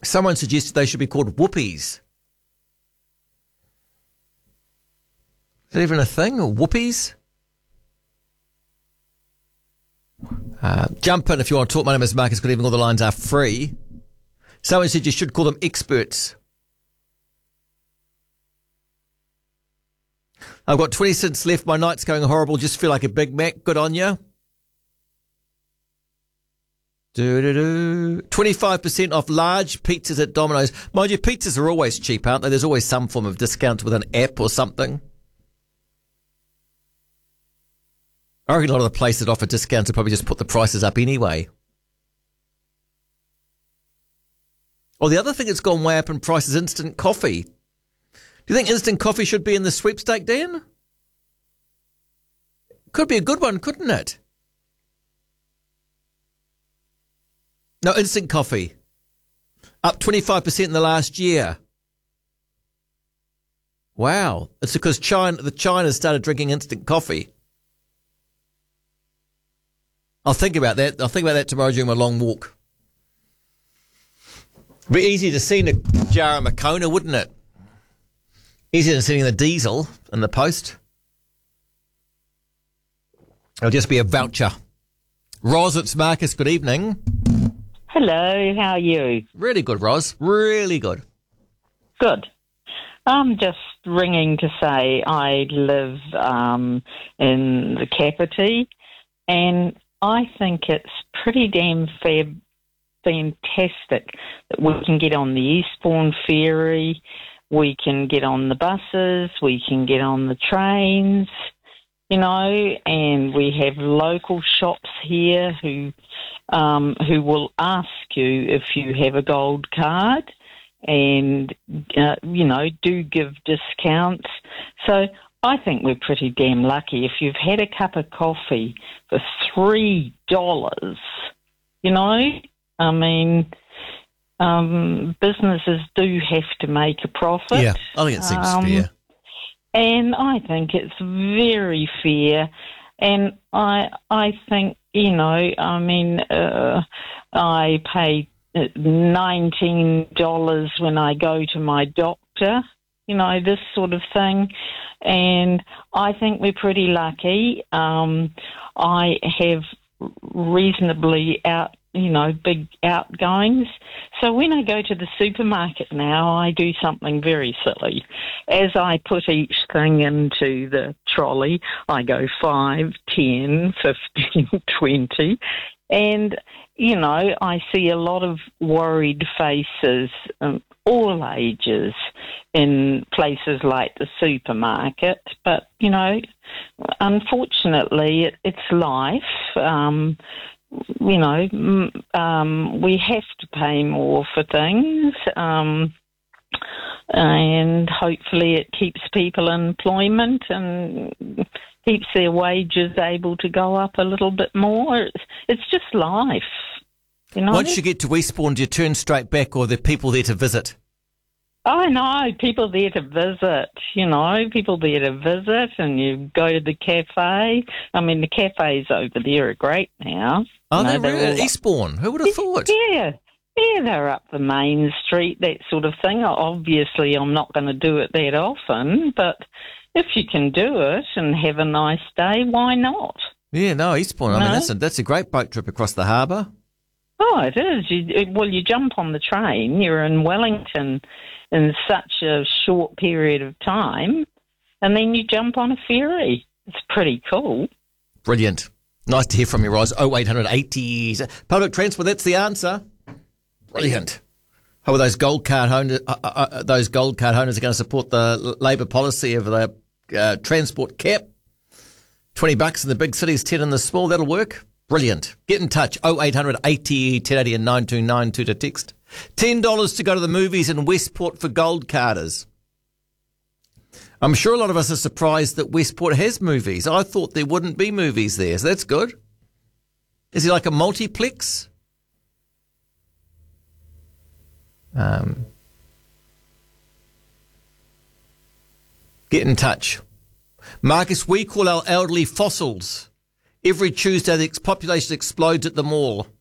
Someone suggested they should be called whoopies. Is that even a thing? Or whoopies? Jump in if you want to talk. My name is Marcus. Good evening. All the lines are free. Someone said you should call them experts. I've got 20 cents left. My night's going horrible. Just feel like a Big Mac. Good on you. 25% off large pizzas at Domino's. Mind you, pizzas are always cheap, aren't they? There's always some form of discount with an app or something. I reckon a lot of the places that offer discounts will probably just put the prices up anyway. Or the other thing that's gone way up in price is instant coffee. Do you think instant coffee should be in the sweepstake, Dan? Could be a good one, couldn't it? No, instant coffee. Up 25% in the last year. Wow. It's because China started drinking instant coffee. I'll think about that. I'll think about that tomorrow during my long walk. It'd be easy to see in a jar of Moccona, wouldn't it? Easier than sitting in the diesel in the post. It'll just be a voucher. Ros, it's Marcus. Good evening. Hello, how are you? Really good, Ros. Really good. Good. I'm just ringing to say I live in the Kapiti, and I think it's pretty damn fantastic that we can get on the Eastbourne ferry, we can get on the buses, we can get on the trains, you know, and we have local shops here who will ask you if you have a gold card and, you know, do give discounts. So I think we're pretty damn lucky. If you've had a cup of coffee for $3, you know, I mean, businesses do have to make a profit. Yeah, I think it seems fair. And I think it's very fair. And I think, you know, I mean, I pay $19 when I go to my doctor, you know, this sort of thing. And I think we're pretty lucky. I have reasonably big outgoings. So when I go to the supermarket now, I do something very silly. As I put each thing into the trolley, I go 5, 10, 15, 20. And, you know, I see a lot of worried faces, all ages, in places like the supermarket. But, you know, unfortunately, it's life. You know, we have to pay more for things, and hopefully it keeps people in employment and keeps their wages able to go up a little bit more. It's just life, you know. Once you get to Eastbourne, do you turn straight back, or are there people there to visit? Oh, no, people there to visit, you know, and you go to the cafe. I mean, the cafes over there are great now. Oh, they're really at Eastbourne. Who would have thought? Yeah, they're up the main street, that sort of thing. Obviously, I'm not going to do it that often, but if you can do it and have a nice day, why not? Yeah, no, Eastbourne. I mean, that's a great boat trip across the harbour. Oh, it is. You jump on the train, you're in Wellington in such a short period of time, and then you jump on a ferry. It's pretty cool. Brilliant. Nice to hear from you, Ros. 0800 80. Public transport, that's the answer. Brilliant. How are those gold card owners? Those gold card owners are going to support the Labor policy of the transport cap. $20 in the big cities, 10 in the small. That'll work. Brilliant. Get in touch. 0800 80 1080 and 9292 to text. $10 to go to the movies in Westport for gold carders. I'm sure a lot of us are surprised that Westport has movies. I thought there wouldn't be movies there, so that's good. Is it like a multiplex? Get in touch. Marcus, we call our elderly fossils. Every Tuesday, the population explodes at the mall.